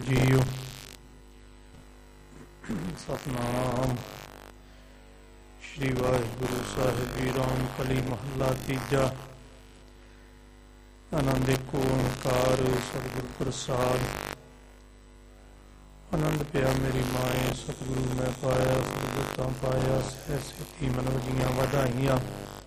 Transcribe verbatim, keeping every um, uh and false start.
JIO. Satnam Shri Waheguru Sahib ji. Ram ਕਲੀ ਮਹੱਲਾ ਤੀਜਾ। ਆਨੰਦ ਏਕ ਓੰਕਾਰ ਸਤਿਗੁਰ ਪ੍ਰਸਾਦ। ਆਨੰਦ ਪਿਆ ਮੇਰੀ ਮਾਏ, ਸਤਿਗੁਰੂ ਮੈਂ ਪਾਇਆ, ਸਤਿਗੁਰ ਤਾਂ ਪਾਇਆ। ਸਹਿ ਸੇਤੀ ਮਨ ਵਜੀਆਂ ਵਧਾਈਆਂ।